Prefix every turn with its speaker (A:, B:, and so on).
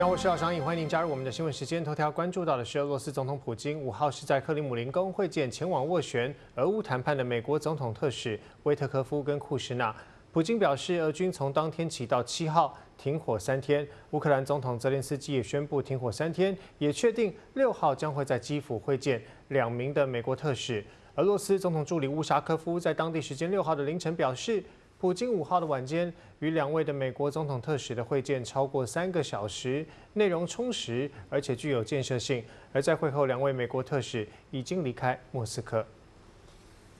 A: 我是姚翔颖，欢迎您加入我们的新闻时间。头条关注到的是，俄罗斯总统普京5号是在克里姆林宫会见前往斡旋俄乌谈判的美国总统特使威特科夫跟库什纳。普京表示，俄军从当天起到7号停火3天。乌克兰总统泽连斯基也宣布停火3天，也确定6号将会在基辅会见2名的美国特使。俄罗斯总统助理乌沙科夫在当地时间6号的凌晨表示，普京5号的晚间与2位的美国总统特使的会见超过3个小时，内容充实而且具有建设性。而在会后，2位美国特使已经离开莫斯科。